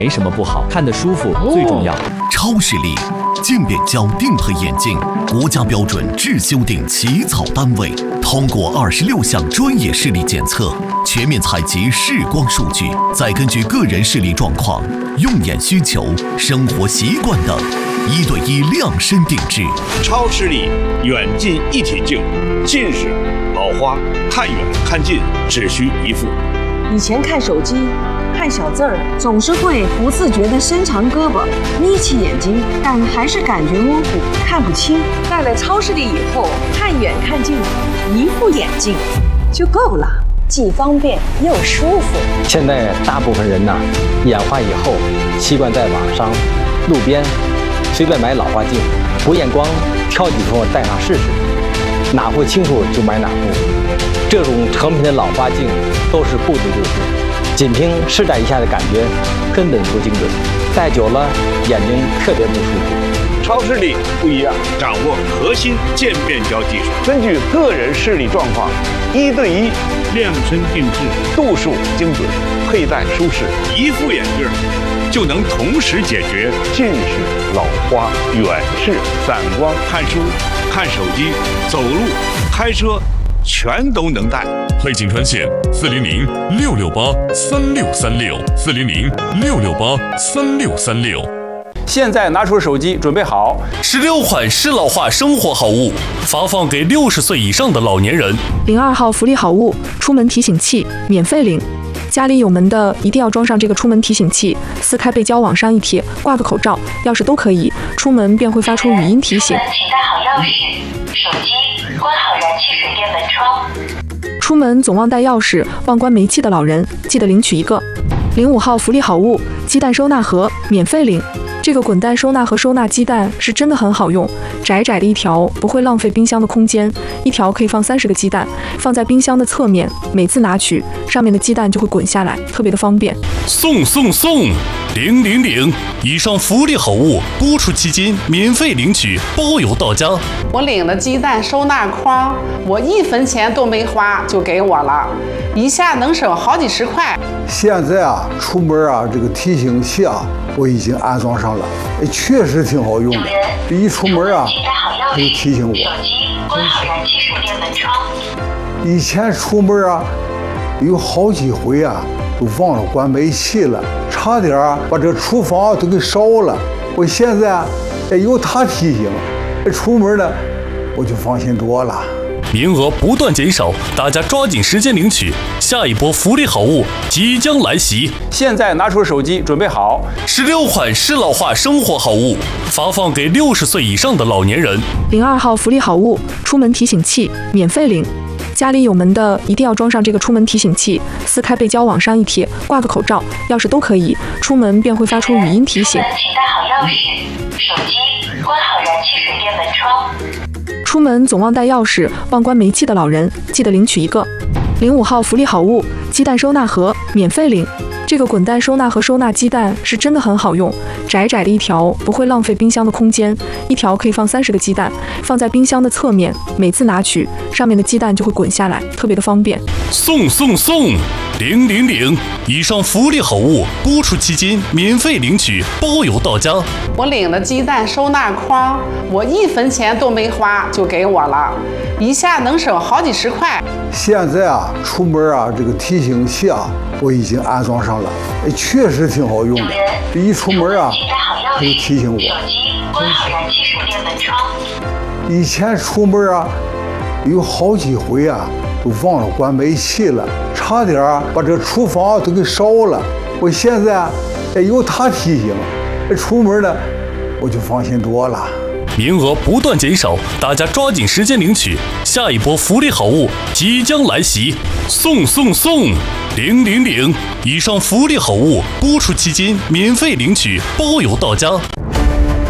没什么不好，看得舒服最重要。 超视力渐变焦定配眼镜，国家标准制修订起草单位，通过26项专业视力检测，全面采集视光数据，再根据个人视力状况、用眼需求、生活习惯等，1对1量身定制。 超视力远近一体镜，近视、老花、看远看近只需一副。 以前看手机看小字儿，总是会不自觉地伸长胳膊，眯起眼睛，但还是感觉模糊，看不清。戴了超视力以后，看远看近，一副眼镜就够了，既方便又舒服。 现在大部分人眼花以后，习惯在网上、路边随便买老花镜，不验光，挑几副戴上试试，哪副清楚就买哪副。这种成品的老花镜都是固定度数，仅凭试戴一下的感觉根本不精准，戴久了眼睛特别不舒服。 超视力不一样，掌握核心渐变焦技术，根据个人视力状况，1对1量身定制，度数精准，佩戴舒适，一副眼镜就能同时解决近视、老花、远视、散光、看书、看手机、走路、开车，全都能戴。 汇景专线400-668-3636，400-668-3636。 现在拿出手机，准备好 16款适老化生活好物，发放给60岁以上的老年人。 02号福利好物，出门提醒器，免费领。家里有门的一定要装上这个出门提醒器，撕开背胶往上一贴，挂个口罩、钥匙都可以，出门便会发出语音提醒。 请带好钥匙、手机，关好燃气水电门窗。 出门总忘带钥匙、忘关煤气的老人，记得领取一个。05号福利好物，鸡蛋收纳盒，免费领。这个滚蛋收纳盒收纳鸡蛋是真的很好用，窄窄的一条不会浪费冰箱的空间，一条可以放30个鸡蛋，放在冰箱的侧面，每次拿取上面的鸡蛋就会滚下来，特别的方便。 送000！以上福利好物播出期间免费领取，包邮到家。 我领了鸡蛋收纳筐，我1分钱都没花就给我了，一下能省好几十块。 现在出门这个提醒器我已经安装上了，确实挺好用的。一出门它就提醒我。 手机关好燃气水电门窗。 以前出门有好几回都忘了关煤气了，差点把这个厨房都给烧了。我现在有它提醒，出门呢我就放心多了。 名额不断减少，大家抓紧时间领取，下一波福利好物即将来袭。 现在拿出手机，准备好 16款适老化生活好物，发放给60岁以上的老年人。 02号福利好物，出门提醒器，免费领。家里有门的一定要装上这个出门提醒器，撕开背胶往上一贴，挂个口罩、钥匙都可以，出门便会发出语音提醒。 请带好钥匙、手机，关好燃气水电门窗。 出门总忘带钥匙、忘关煤气的老人，记得领取一个。05号福利好物，鸡蛋收纳盒，免费领。这个滚蛋收纳盒收纳鸡蛋是真的很好用，窄窄的一条不会浪费冰箱的空间，一条可以放30个鸡蛋，放在冰箱的侧面，每次拿取上面的鸡蛋就会滚下来，特别的方便。 送000！以上福利好物播出期间免费领取，包邮到家。 我领了鸡蛋收纳筐，我1分钱都没花就给我了，一下能省好几十块。 现在出门这个提醒器我已经安装上了，确实挺好用的。一出门它就提醒我。 手机关好燃气水电门窗。 以前出门有好几回都忘了关煤气了，差点把这个厨房都给烧了。我现在有它提醒，出门呢我就放心多了。 名额不断减少，大家抓紧时间领取，下一波福利好物即将来袭。送000！以上福利好物播出期间免费领取，包邮到家。